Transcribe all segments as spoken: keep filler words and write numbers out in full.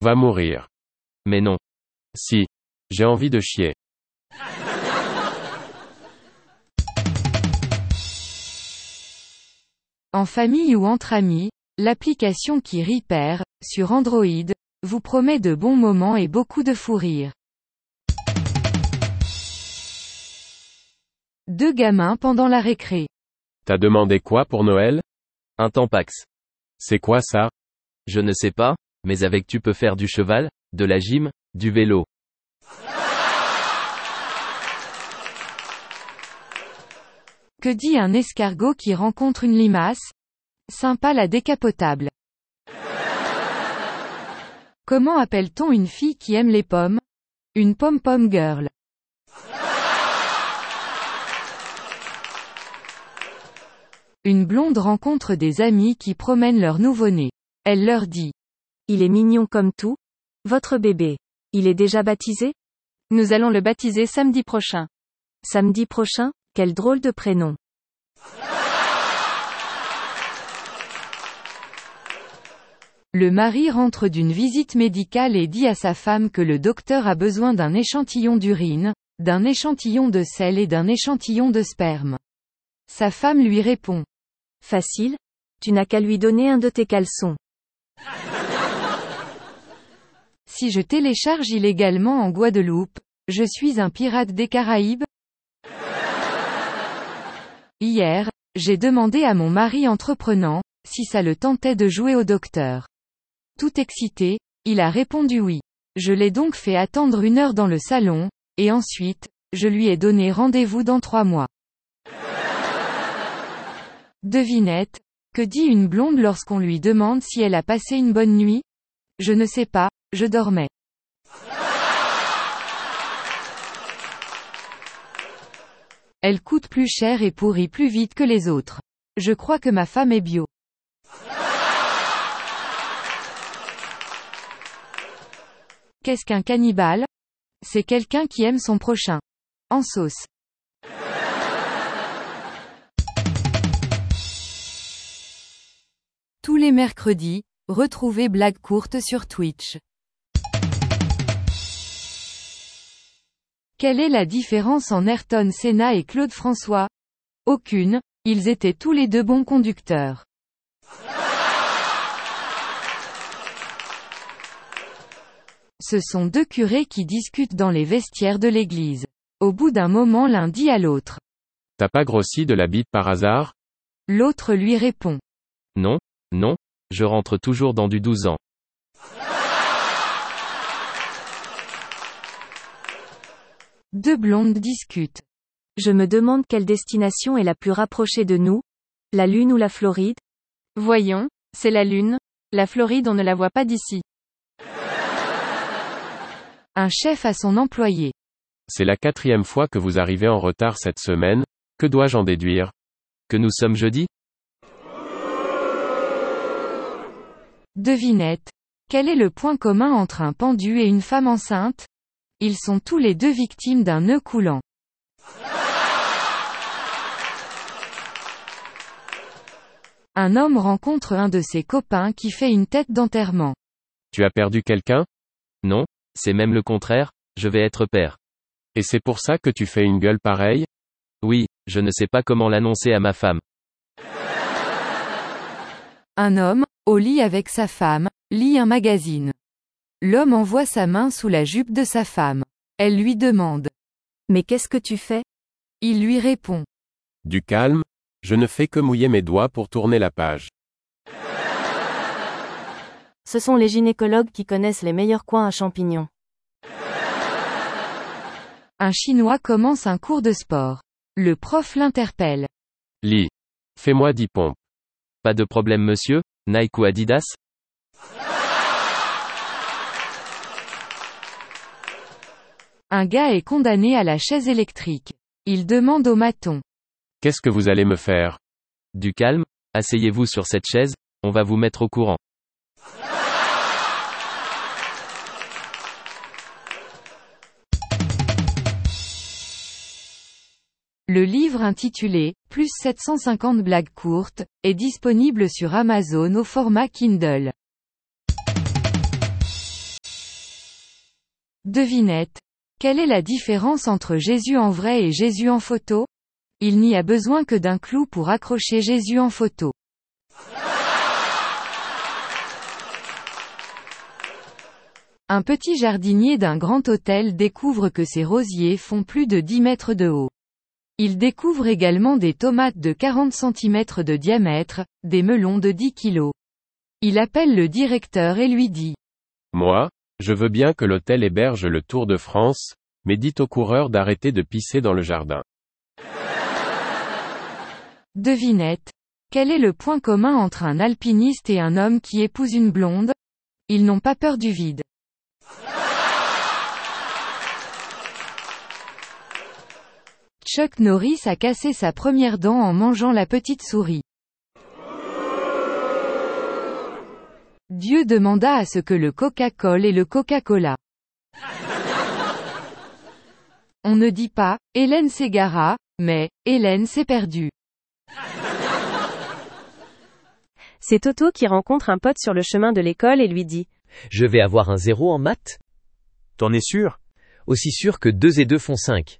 Va mourir. Mais non. Si. J'ai envie de chier. En famille ou entre amis, l'application qui Repair, sur Android, vous promet de bons moments et beaucoup de fou rire. Deux gamins pendant la récré. T'as demandé quoi pour Noël? Un Tampax. C'est quoi ça? Je ne sais pas, mais avec tu peux faire du cheval, de la gym, du vélo. Que dit un escargot qui rencontre une limace? Sympa la décapotable. Comment appelle-t-on une fille qui aime les pommes? Une pom-pom girl. Une blonde rencontre des amis qui promènent leur nouveau-né. Elle leur dit: Il est mignon comme tout. Votre bébé. Il est déjà baptisé? Nous allons le baptiser samedi prochain. Samedi prochain? Quel drôle de prénom. Le mari rentre d'une visite médicale et dit à sa femme que le docteur a besoin d'un échantillon d'urine, d'un échantillon de sel et d'un échantillon de sperme. Sa femme lui répond: Facile. Tu n'as qu'à lui donner un de tes caleçons. Si je télécharge illégalement en Guadeloupe, je suis un pirate des Caraïbes? Hier, j'ai demandé à mon mari entreprenant, si ça le tentait de jouer au docteur. Tout excité, il a répondu oui. Je l'ai donc fait attendre une heure dans le salon, et ensuite, je lui ai donné rendez-vous dans trois mois. Devinette, que dit une blonde lorsqu'on lui demande si elle a passé une bonne nuit? Je ne sais pas, je dormais. Elle coûte plus cher et pourrit plus vite que les autres. Je crois que ma femme est bio. Qu'est-ce qu'un cannibale? C'est quelqu'un qui aime son prochain. En sauce. Tous les mercredis, retrouvez Blague courte sur Twitch. Quelle est la différence en Ayrton Senna et Claude François? Aucune, ils étaient tous les deux bons conducteurs. Ce sont deux curés qui discutent dans les vestiaires de l'église. Au bout d'un moment l'un dit à l'autre: T'as pas grossi de la bite par hasard? L'autre lui répond: Non, non, je rentre toujours dans du douze ans. Deux blondes discutent. Je me demande quelle destination est la plus rapprochée de nous? La Lune ou la Floride? Voyons, c'est la Lune. La Floride on ne la voit pas d'ici. Un chef à son employé. C'est la quatrième fois que vous arrivez en retard cette semaine, que dois-je en déduire? Que nous sommes jeudi? Devinette. Quel est le point commun entre un pendu et une femme enceinte? Ils sont tous les deux victimes d'un nœud coulant. Un homme rencontre un de ses copains qui fait une tête d'enterrement. Tu as perdu quelqu'un? Non, c'est même le contraire, je vais être père. Et c'est pour ça que tu fais une gueule pareille? Oui, je ne sais pas comment l'annoncer à ma femme. Un homme, au lit avec sa femme, lit un magazine. L'homme envoie sa main sous la jupe de sa femme. Elle lui demande: Mais qu'est-ce que tu fais? Il lui répond: Du calme, je ne fais que mouiller mes doigts pour tourner la page. Ce sont les gynécologues qui connaissent les meilleurs coins à champignons. Un Chinois commence un cours de sport. Le prof l'interpelle. Lis. Fais-moi dix pompes. Pas de problème monsieur, Nike ou Adidas? Un gars est condamné à la chaise électrique. Il demande au maton: Qu'est-ce que vous allez me faire? Du calme, asseyez-vous sur cette chaise, on va vous mettre au courant. Le livre intitulé « Plus sept cent cinquante blagues courtes » est disponible sur Amazon au format Kindle. Devinette. Quelle est la différence entre Jésus en vrai et Jésus en photo? Il n'y a besoin que d'un clou pour accrocher Jésus en photo. Un petit jardinier d'un grand hôtel découvre que ses rosiers font plus de dix mètres de haut. Il découvre également des tomates de quarante centimètres de diamètre, des melons de dix kilos. Il appelle le directeur et lui dit: Moi, je veux bien que l'hôtel héberge le Tour de France, mais dites aux coureurs d'arrêter de pisser dans le jardin. Devinette. Quel est le point commun entre un alpiniste et un homme qui épouse une blonde? Ils n'ont pas peur du vide. Chuck Norris a cassé sa première dent en mangeant la petite souris. Dieu demanda à ce que le Coca-Cola et le Coca-Cola. On ne dit pas, Hélène s'égara, mais, Hélène s'est perdue. C'est Toto qui rencontre un pote sur le chemin de l'école et lui dit: Je vais avoir un zéro en maths? T'en es sûr? Aussi sûr que deux et deux font cinq.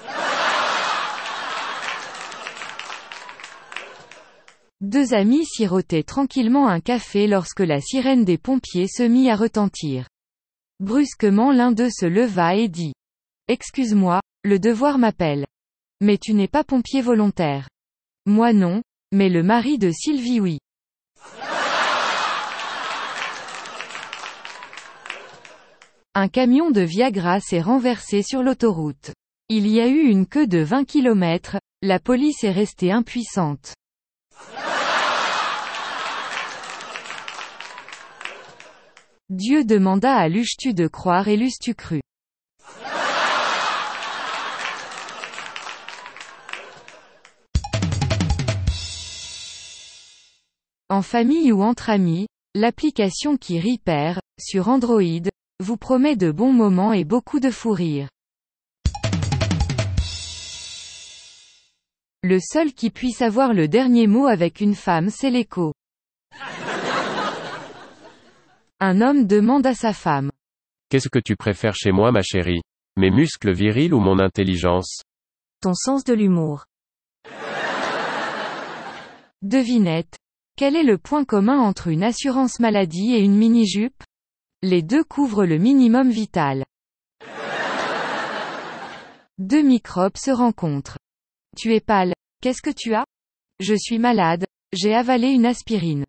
Deux amis sirotaient tranquillement un café lorsque la sirène des pompiers se mit à retentir. Brusquement l'un d'eux se leva et dit: Excuse-moi, le devoir m'appelle. Mais tu n'es pas pompier volontaire. Moi non, mais le mari de Sylvie oui. Un camion de Viagra s'est renversé sur l'autoroute. Il y a eu une queue de vingt kilomètres, la police est restée impuissante. Dieu demanda à l'eusses-tu de croire et l'eusses-tu cru. En famille ou entre amis, l'application qui Repair, sur Android, vous promet de bons moments et beaucoup de fou rire. Le seul qui puisse avoir le dernier mot avec une femme c'est l'écho. Un homme demande à sa femme: Qu'est-ce que tu préfères chez moi ma chérie? Mes muscles virils ou mon intelligence? Ton sens de l'humour. Devinette. Quel est le point commun entre une assurance maladie et une mini-jupe? Les deux couvrent le minimum vital. Deux microbes se rencontrent. Tu es pâle. Qu'est-ce que tu as? Je suis malade. J'ai avalé une aspirine.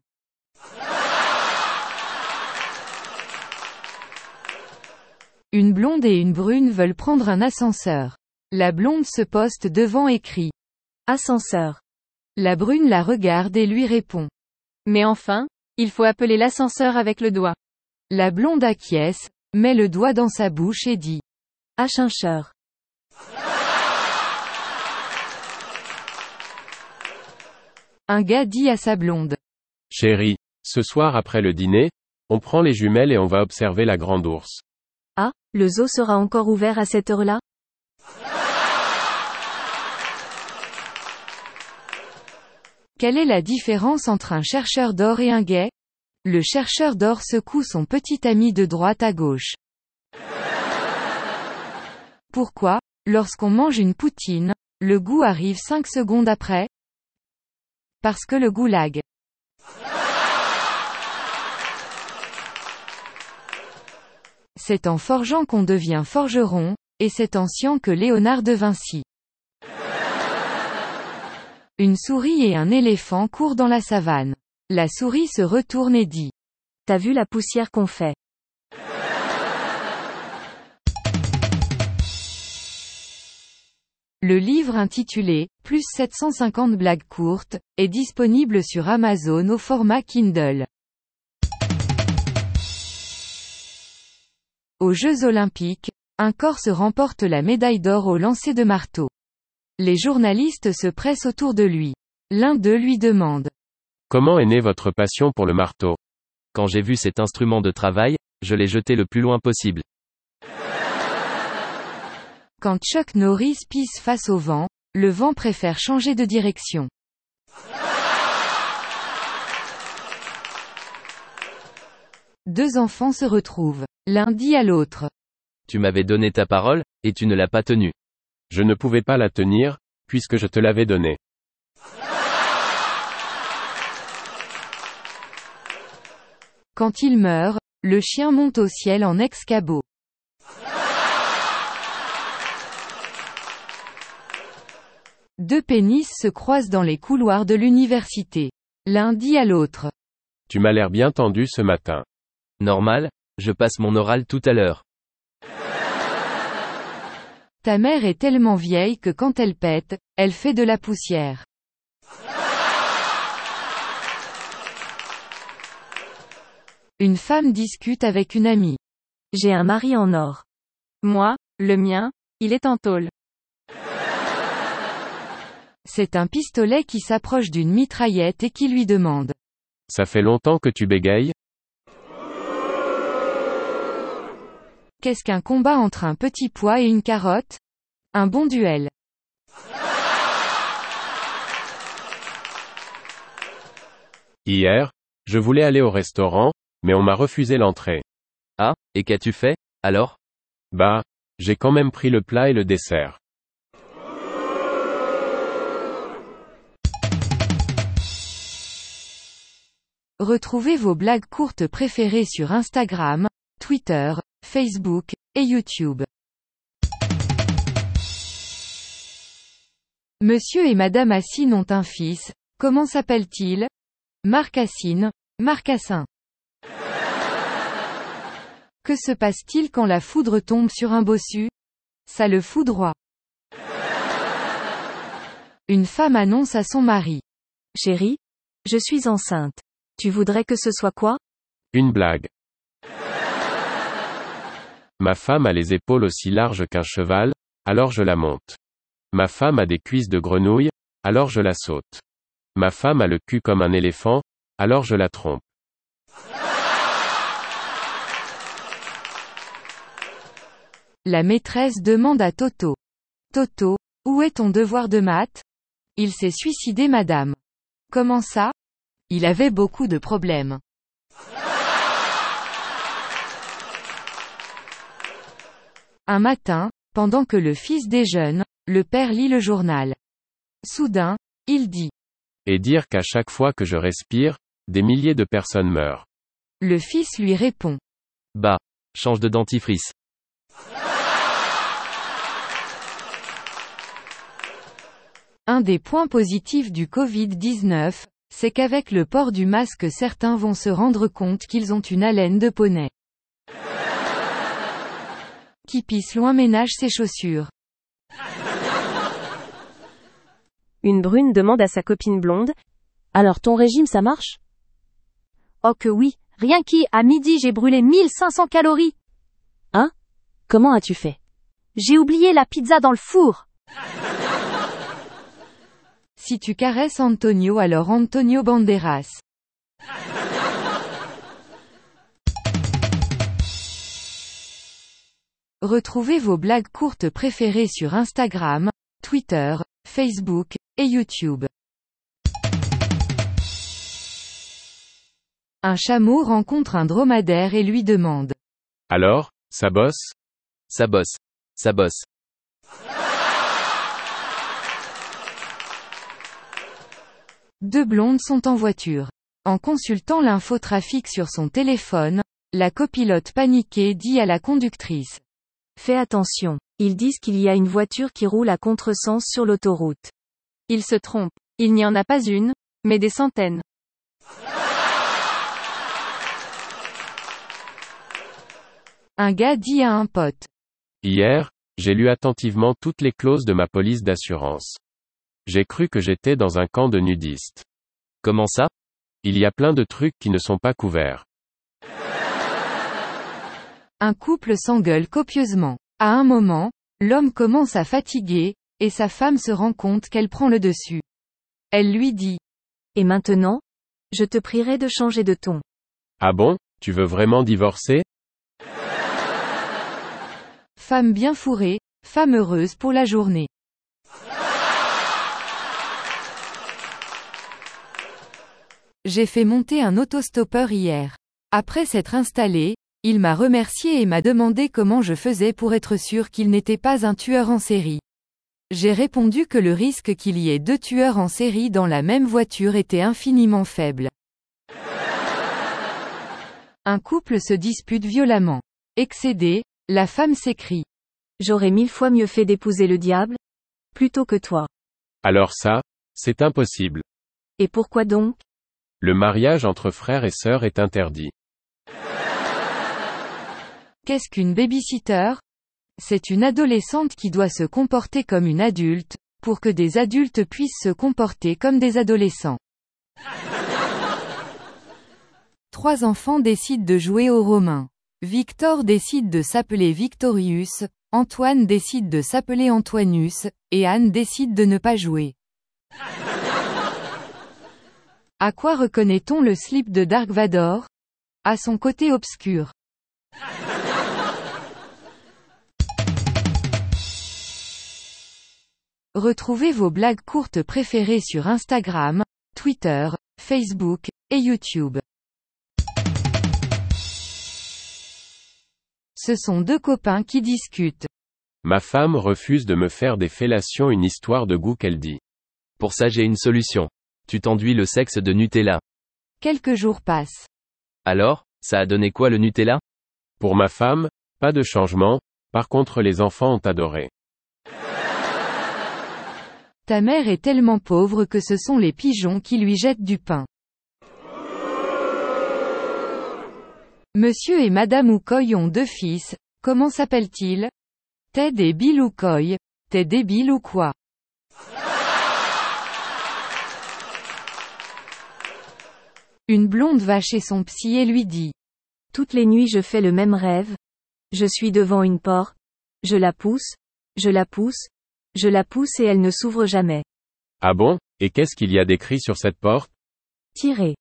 Une blonde et une brune veulent prendre un ascenseur. La blonde se poste devant et crie: Ascenseur. La brune la regarde et lui répond: Mais enfin, il faut appeler l'ascenseur avec le doigt. La blonde acquiesce, met le doigt dans sa bouche et dit: Ascenseur. Un gars dit à sa blonde: Chérie, ce soir après le dîner, on prend les jumelles et on va observer la grande ours. Ah, le zoo sera encore ouvert à cette heure-là? Quelle est la différence entre un chercheur d'or et un gay? Le chercheur d'or secoue son petit ami de droite à gauche. Pourquoi, lorsqu'on mange une poutine, le goût arrive cinq secondes après? Parce que le goulag. C'est en forgeant qu'on devient forgeron, et c'est en sciant que Léonard de Vinci. Une souris et un éléphant courent dans la savane. La souris se retourne et dit: T'as vu la poussière qu'on fait? Le livre intitulé « Plus sept cent cinquante blagues courtes » est disponible sur Amazon au format Kindle. Aux Jeux Olympiques, un Corse remporte la médaille d'or au lancer de marteau. Les journalistes se pressent autour de lui. L'un d'eux lui demande: Comment est née votre passion pour le marteau? Quand j'ai vu cet instrument de travail, je l'ai jeté le plus loin possible. Quand Chuck Norris pisse face au vent, le vent préfère changer de direction. Deux enfants se retrouvent. L'un dit à l'autre: Tu m'avais donné ta parole, et tu ne l'as pas tenue. Je ne pouvais pas la tenir, puisque je te l'avais donnée. Quand il meurt, le chien monte au ciel en ex-cabot. Deux pénis se croisent dans les couloirs de l'université. L'un dit à l'autre. Tu m'as l'air bien tendu ce matin. Normal, je passe mon oral tout à l'heure. Ta mère est tellement vieille que quand elle pète, elle fait de la poussière. Une femme discute avec une amie. J'ai un mari en or. Moi, le mien, il est en tôle. C'est un pistolet qui s'approche d'une mitraillette et qui lui demande. Ça fait longtemps que tu bégayes? Qu'est-ce qu'un combat entre un petit pois et une carotte? Un bon duel. Hier, je voulais aller au restaurant, mais on m'a refusé l'entrée. Ah, et qu'as-tu fait, alors? Bah, j'ai quand même pris le plat et le dessert. Retrouvez vos blagues courtes préférées sur Instagram, Twitter, Facebook, et YouTube. Monsieur et Madame Assine ont un fils, comment s'appelle-t-il? Marc Assine, Marcassin. Que se passe-t-il quand la foudre tombe sur un bossu? Ça le foudroie. Une femme annonce à son mari. Chérie, je suis enceinte. Tu voudrais que ce soit quoi? Une blague. Ma femme a les épaules aussi larges qu'un cheval, alors je la monte. Ma femme a des cuisses de grenouille, alors je la saute. Ma femme a le cul comme un éléphant, alors je la trompe. La maîtresse demande à Toto. Toto, où est ton devoir de maths? Il s'est suicidé madame. Comment ça? Il avait beaucoup de problèmes. Un matin, pendant que le fils déjeune, le père lit le journal. Soudain, il dit. Et dire qu'à chaque fois que je respire, des milliers de personnes meurent. Le fils lui répond. Bah, change de dentifrice. Un des points positifs du covid dix-neuf, c'est qu'avec le port du masque certains vont se rendre compte qu'ils ont une haleine de poney. Qui pisse loin ménage ses chaussures. Une brune demande à sa copine blonde. Alors ton régime ça marche? Oh que oui, rien qu'à à midi j'ai brûlé mille cinq cents calories. Hein? Comment as-tu fait? J'ai oublié la pizza dans le four. Si tu caresses Antonio alors Antonio Banderas. Retrouvez vos blagues courtes préférées sur Instagram, Twitter, Facebook, et YouTube. Un chameau rencontre un dromadaire et lui demande. Alors, ça bosse? Ça bosse. Ça bosse. Deux blondes sont en voiture. En consultant l'infotrafic sur son téléphone, la copilote paniquée dit à la conductrice. Fais attention, ils disent qu'il y a une voiture qui roule à contresens sur l'autoroute. Ils se trompent. Il n'y en a pas une, mais des centaines. Un gars dit à un pote. Hier, j'ai lu attentivement toutes les clauses de ma police d'assurance. J'ai cru que j'étais dans un camp de nudistes. Comment ça? Il y a plein de trucs qui ne sont pas couverts. Un couple s'engueule copieusement. À un moment, l'homme commence à fatiguer, et sa femme se rend compte qu'elle prend le dessus. Elle lui dit. Et maintenant? Je te prierai de changer de ton. Ah bon, tu veux vraiment divorcer? Femme bien fourrée, femme heureuse pour la journée. J'ai fait monter un autostoppeur hier. Après s'être installé, Il m'a remercié et m'a demandé comment je faisais pour être sûr qu'il n'était pas un tueur en série. J'ai répondu que le risque qu'il y ait deux tueurs en série dans la même voiture était infiniment faible. Un couple se dispute violemment. Excédée, la femme s'écrie. J'aurais mille fois mieux fait d'épouser le diable plutôt que toi. Alors ça, c'est impossible. Et pourquoi donc? Le mariage entre frères et sœurs est interdit. Qu'est-ce qu'une babysitter? C'est une adolescente qui doit se comporter comme une adulte, pour que des adultes puissent se comporter comme des adolescents. Trois enfants décident de jouer aux Romains. Victor décide de s'appeler Victorius, Antoine décide de s'appeler Antoinus, et Anne décide de ne pas jouer. À quoi reconnaît-on le slip de Dark Vador? À son côté obscur. Retrouvez vos blagues courtes préférées sur Instagram, Twitter, Facebook, et YouTube. Ce sont deux copains qui discutent. Ma femme refuse de me faire des fellations, une histoire de goût qu'elle dit. Pour ça j'ai une solution. Tu t'enduis le sexe de Nutella. Quelques jours passent. Alors, ça a donné quoi le Nutella? Pour ma femme, pas de changement, par contre les enfants ont adoré. Ta mère est tellement pauvre que ce sont les pigeons qui lui jettent du pain. Monsieur et Madame Oukoy ont deux fils, comment s'appellent-ils? Ted et Bill Oukoy. T'es débile ou quoi? Une blonde va chez son psy et lui dit. Toutes les nuits je fais le même rêve. Je suis devant une porte. Je la pousse. Je la pousse. Je la pousse et elle ne s'ouvre jamais. Ah bon? Et qu'est-ce qu'il y a d'écrit sur cette porte? Tirez.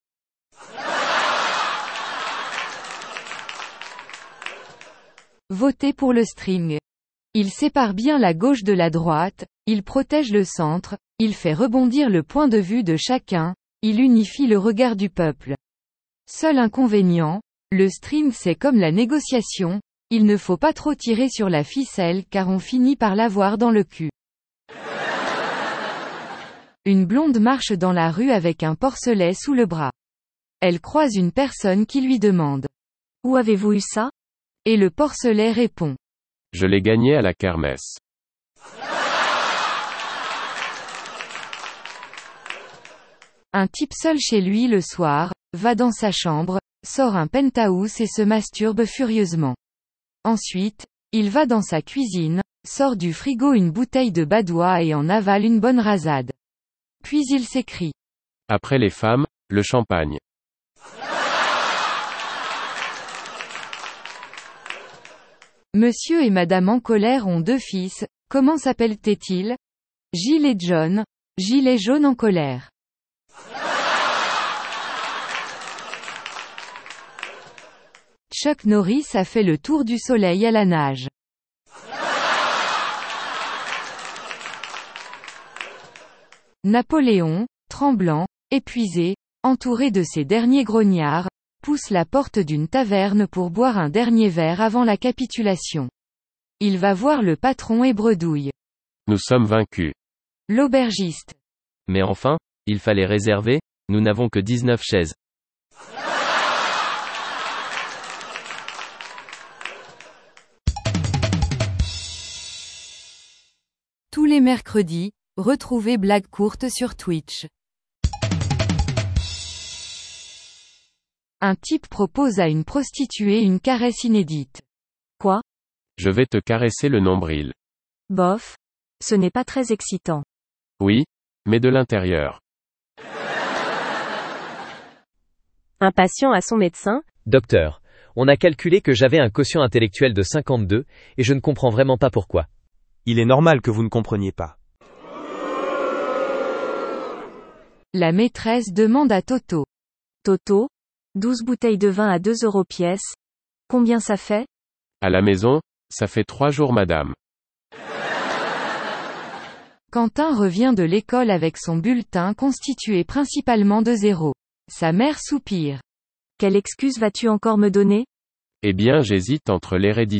Votez pour le string. Il sépare bien la gauche de la droite, il protège le centre, il fait rebondir le point de vue de chacun, il unifie le regard du peuple. Seul inconvénient, le string c'est comme la négociation, il ne faut pas trop tirer sur la ficelle car on finit par l'avoir dans le cul. Une blonde marche dans la rue avec un porcelet sous le bras. Elle croise une personne qui lui demande. Où avez-vous eu ça? Et le porcelet répond. Je l'ai gagné à la kermesse. Un type seul chez lui le soir, va dans sa chambre, sort un penthouse et se masturbe furieusement. Ensuite, il va dans sa cuisine, sort du frigo une bouteille de badois et en avale une bonne rasade. Puis il s'écrie. Après les femmes, le champagne. Monsieur et Madame en colère ont deux fils, comment s'appellent-ils? Gilles et John. Gilles est jaune en colère. Chuck Norris a fait le tour du soleil à la nage. Napoléon, tremblant, épuisé, entouré de ses derniers grognards, pousse la porte d'une taverne pour boire un dernier verre avant la capitulation. Il va voir le patron et bredouille. Nous sommes vaincus. L'aubergiste. Mais enfin, il fallait réserver, nous n'avons que dix-neuf chaises. Tous les mercredis, retrouvez Blagues courtes sur Twitch. Un type propose à une prostituée une caresse inédite. Quoi? Je vais te caresser le nombril. Bof. Ce n'est pas très excitant. Oui, mais de l'intérieur. Un patient à son médecin. Docteur, on a calculé que j'avais un quotient intellectuel de cinquante-deux, et je ne comprends vraiment pas pourquoi. Il est normal que vous ne compreniez pas. La maîtresse demande à Toto. Toto, douze bouteilles de vin à deux euros pièce. Combien ça fait? À la maison, ça fait trois jours madame. Quentin revient de l'école avec son bulletin constitué principalement de zéros. Sa mère soupire. Quelle excuse vas-tu encore me donner? Eh bien j'hésite entre l'hérédité